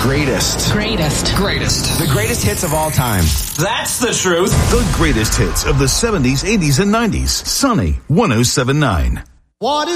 Greatest. The greatest hits of all time. That's the truth. The greatest hits of the 70s, 80s, and 90s. Sunny 107.9. What is